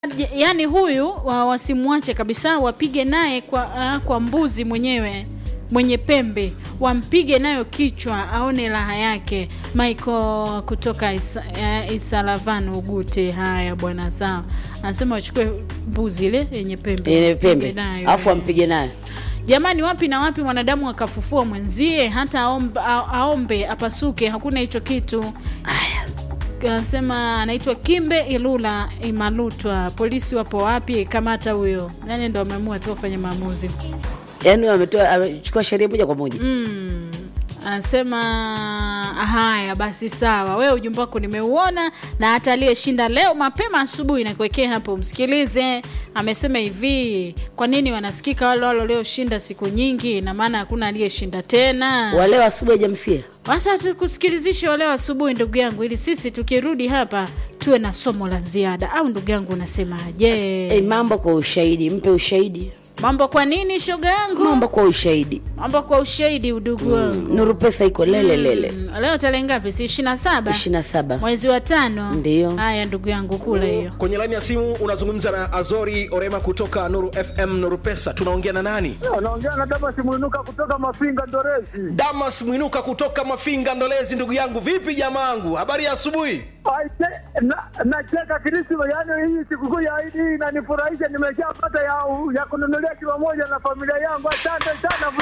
Yani huyu wasimwache kabisa, wapige naye kwa mbuzi mwenyewe mwenye pembe, wampige nayo kichwa aone raha yake. Michael kutoka Isalavan Ugute. Haya bwana, sawa. Anasema wachukue mbuzi ile yenye pembe. Afu ampige nayo. Jamani, wapi na wapi mwanadamu akafufua mwenzie, hata aombe apasuke, hakuna hicho kitu. Anasema anaitwa Kimbe Ilula Imalutwa. Polisi wapo wapi? Kamata huyo. Nani ndo ameamua tu kufanya maamuzi? Yaani amechukua sheria moja kwa moja. Anasema haya basi sawa. Wewe ujumbe wako nimeuona, na hata aliyeshinda leo mapema asubuhi na kuwekea hapo msikilize. Amesema hivi, kwa nini wanasikika wale leo shinda siku nyingi, na maana hakuna aliyeshinda tena. Wale asubuhi hajamsikia. Sasa tukusikilizishe wale asubuhi ndugu yangu, ili sisi tukirudi hapa tuwe na somo la ziada. Au ndugu yangu unasemaje? Mambo kwa ushahidi, mpe ushahidi. Mambo kwa nini shoga yangu? Mambo kwa ushahidi. Mambo kwa ushahidi udugu wangu. Nuru Pesa iko lele. Leo tarehe ngapi? Si 27? 27. Mwezi wa 5. Ndio. Haya ndugu yangu kula hiyo. Kwenye line ya simu unazungumza na Azori Orema kutoka Nuru FM Nuru Pesa. Tunaongea na nani? Naongea na Damas Mwinuka kutoka Mafinga Ndolezi. Damas Mwinuka kutoka Mafinga Ndolezi. Ndugu yangu, vipi jamaangu? Habari ya asubuhi? Nacheka Krisma, yani hii sikukuu ya Eid inanifurahisha. Nimeshapata ya kununulia kilo moja na familia yangu. Asante sana.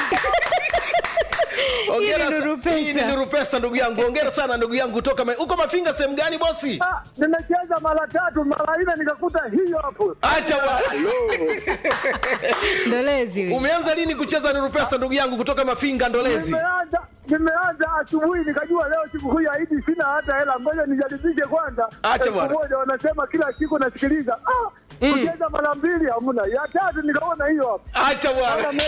Hongera sana Nuru Pesa ndugu yangu. Hongera sana ndugu yangu kutoka uko Mafinga sehemu gani bosi? Nimecheza mara 3, mara 4 nikakuta hiyo hapo. Acha bwana. Ndolezi. Umeanza lini kucheza Nuru Pesa ndugu yangu kutoka Mafinga Ndolezi? Nimeanza asubuhi, nikajua leo siku ya Eid sina hata hela, ngoja nijaribishe kwanza. Acha bwana. Mmoja wanasema kila siku nasikiliza. Kucheza mara 2 hamna. Ya 3 nikaona hiyo hapo. Acha bwana.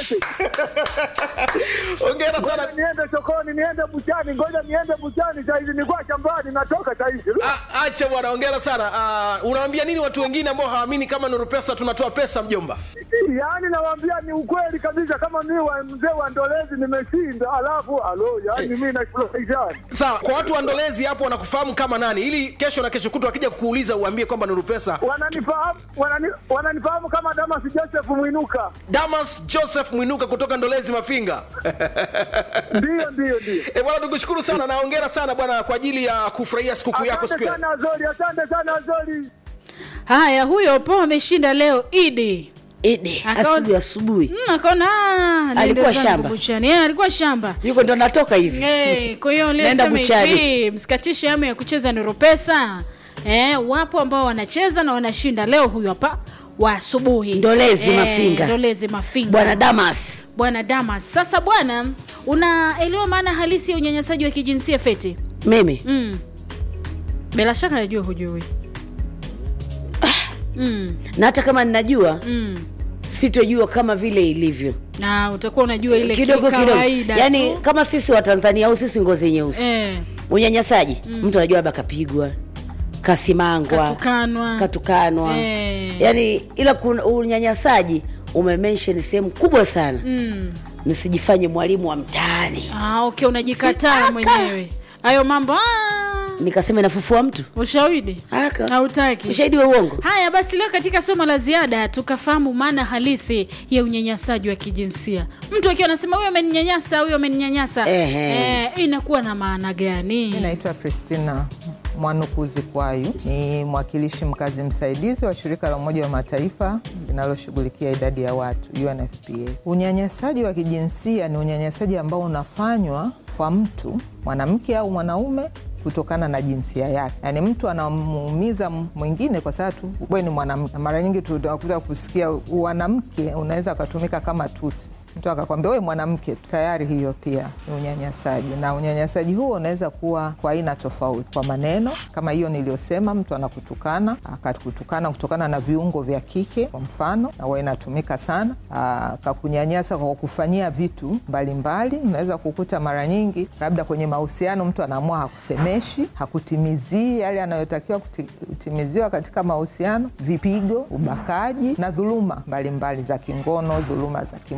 Hongera sana. Niende sokoni, niende buchani, ngoja niende buchani sasa hivi, nilikuwa shambani natoka sasa hivi. Acha bwana, hongera sana. Unawaambia nini watu wengine ambao hawaamini kama Nuru Pesa tunatoa pesa mjomba? Yaani nawaambia ni ukweli kabisa, kama mimi mzee wa Ndolezi nimeshinda, alafu yaani mimi nafurahisha. Sawa, kwa watu wa Ndolezi hapo wanakufahamu kama nani, ili kesho na kesho kutwa akija kukuuliza uambie kwamba Nuru Pesa wananifahamu kama Damas Joseph Mwinuka. Damas Joseph Mwinuka kutoka Ndolezi Mafinga. Ndio. Bwana tukushukuru sana na hongera sana bwana kwa ajili ya kufurahia sikukuu yako siku ya. Asante sana Azori. Haya, huyo po ameshinda leo Eid. Asubuhi. Akaona alikuwa shamba. Alikuwa shamba. Yuko ndo natoka hivi. Kwa hiyo leo sema hivi, msikatishe hamu ya kucheza Nuru Pesa. Wapo ambao wanacheza na wanashinda leo. Huyu hapa wa asubuhi Ndolezi Mafinga. Ndolezi Mafinga. Bwana Damas. Sasa bwana, unaelewa maana halisi ya unyanyasaji wa kijinsia Fete? Mimi. Bila shaka najua hujui. Na hata kama ninajua, sitojua kama vile ilivyo. Na utakuwa unajua ile kidogo. Yaani kama sisi wa Tanzania au sisi ngozi nyeusi. Unyanyasaji, mtu anajua labda kapigwa, kasimangwa, katukanwa. Yaani ila unyanyasaji umemention sehemu kubwa sana. Nisijifanye mwalimu wa mtaani. Okay, unajikataa mwenyewe. Hayo mambo nikasema nafufua mtu. Ushahidi? Hautaki. Ushahidi wa uongo. Haya basi, leo katika somo la ziada tukafahamu maana halisi ya unyanyasaji wa kijinsia. Mtu akiwa anasema huyo ameninyanyasa, inakuwa na maana gani? Mimi naitwa Christina Mwanukuzi Kwayu, ni mwakilishi mkazi msaidizi wa shirika la Umoja wa Mataifa linaloshughulikia idadi ya watu, UNFPA. Unyanyasaji wa kijinsia ni unyanyasaji ambao unafanywa kwa mtu, mwanamke au mwanaume, kutokana na jinsia yake. Yaani mtu anamuumiza mwingine kwa sababu wewe ni mwanamke. Mara nyingi tunakuta kusikia mwanamke unaweza kutumika kama tusi. Mtu akakwambia wewe mwanamke, tayari hiyo pia ni unyanyasaji. Na unyanyasaji huo unaweza kuwa kwa aina tofauti. Kwa maneno kama hiyo niliyosema, mtu anakutukana, akakutukana kutokana na viungo vya kike kwa mfano, na huwa inatumika sana. Akakunyanyasa kwa kufanyia vitu mbalimbali. Unaweza kukuta mara nyingi labda kwenye mahusiano mtu anaamua hakusemeshi, hakutimizii yale anayotakiwa kutimiziwa katika mahusiano, vipigo, ubakaji na dhuluma mbalimbali za kingono, dhuluma za kimwili.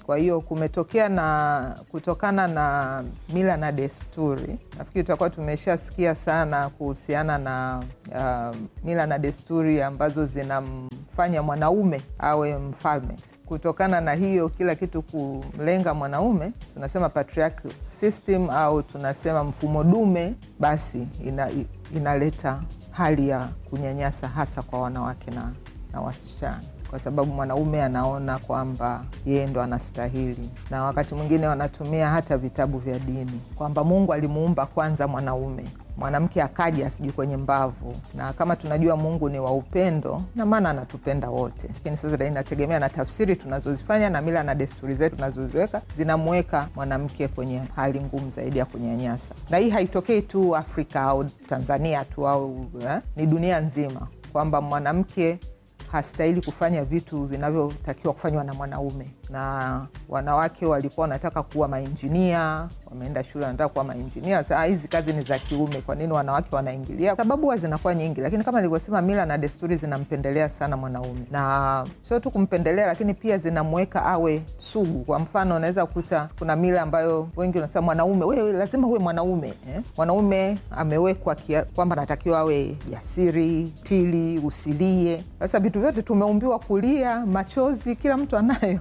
Kwa hiyo kutokana na mila na desturi, nafikiri tutakuwa tumeshasikia sana kuhusiana na mila na desturi ambazo zinamfanya mwanaume awe mfalme. Kutokana na hiyo kila kitu kumlenga mwanaume, tunasema patriarchal system au tunasema mfumo dume, basi inaleta hali ya kunyanyasa hasa kwa wanawake na wasichana, kwa sababu mwanaume anaona kwamba yeye ndo anastahili. Na wakati mwingine wanatumia hata vitabu vya dini kwamba Mungu alimuumba kwanza mwanaume, mwanamke akaja asijui kwenye mbavu. Na kama tunajua Mungu ni wa upendo, na maana anatupenda wote. Lakini sasa inategemea na tafsiri tunazozifanya na mila na desturi zetu tunazoziweka, zinamweka mwanamke kwenye hali ngumu zaidi ya kunyanyasa. Na hii haitokei tu Afrika au Tanzania tu au ni dunia nzima, kwamba mwanamke hastahili kufanya vitu vinavyotakiwa kufanywa na mwanaume. Na wanawake walikuwa wanataka kuwa mainjinia, wameenda shule wanataka kuwa mainjinia. Sasa hizi kazi ni za kiume, kwa nini wanawake wanaingilia? Sababu huwa zinakuwa nyingi, lakini kama nilivyosema, mila na desturi zinampendelea sana mwanaume. Na sio tu kumpendelea, lakini pia zinamweka awe sugu. Kwa mfano, unaweza kukuta kuna mila ambayo wengi wanasema mwanaume, wewe lazima uwe mwanaume. Mwanaume amewekwa kwamba anatakiwa awe jasiri, tili, usilie. Sasa vitu vyote tumeumbiwa kulia, machozi, kila mtu anayo.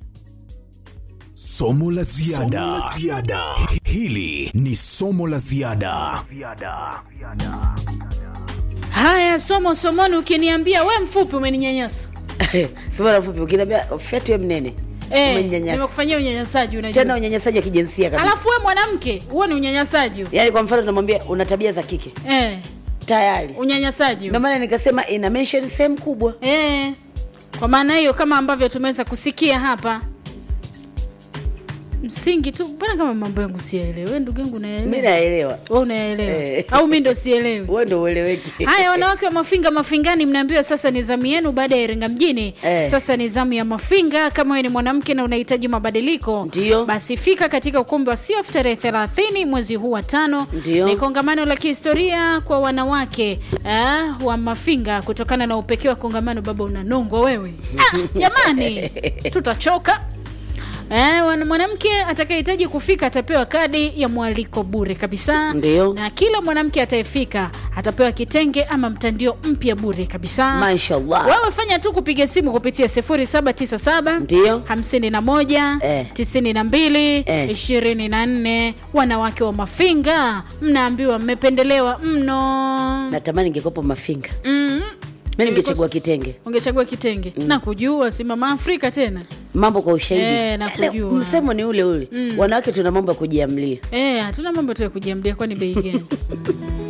Somo la ziada. Hili ni somo la ziada. Haya, somoni ukiniambia we mfupi umeninyanyasa. Somo la mfupi ukiniambia feti we mnene. Umeninyanyasa. Nimekufanyia unyanyasaji unajua. Tena unyanyasaji wa kijinsia kabisa. Alafu we mwanamke, huo ni unyanyasaji. Yaani kwa mfano tunamwambia una tabia za kike. Tayari. Unyanyasaji. Ndio maana nikasema ina mention sehemu kubwa. Kwa maana hiyo kama ambavyo tumeweza kusikia hapa, msingi tu bwana, kama mambo yangu sielewi. Wewe ndugu yangu unaelewa? Mimi naelewa. Wewe unaelewa? Au mimi ndo sielewi? Wewe ndo ueleweki. Haya, wanawake wa Mafingani, mnaambiwa sasa ni zamu yenu baada ya Iringa mjini. Sasa ni zamu ya Mafinga. Kama wewe ni mwanamke na unahitaji mabadiliko, basi fika katika ukumbi wa CF tarehe 30 mwezi huu wa 5. Ni kongamano la kihistoria kwa wanawake wa Mafinga. Kutokana na upekee wa kongamano, baba unanongwa wewe. Jamani, tutachoka. Mwanamke atakayehitaji kufika atapewa kadi ya mwaliko bure kabisa. Na kila mwanamke atayefika atapewa kitenge ama mtandio mpya bure kabisa. Mashallah. Wewe fanya tu kupiga simu kupitia 0797 51 92 24. Wanawake wa Mafinga, mnaambiwa mmependelewa mno. Natamani ningekopa Mafinga. Mimi ningechagua kitenge. Ungechagua kitenge. Na kujua si mama Afrika tena. Mambo kwa ushahidi. Na kujua. Msemo ni ule ule. Wanawake tuna mambo ya kujiamlia. Hatuna mambo tu ya kujiamlia, kwani bei gani?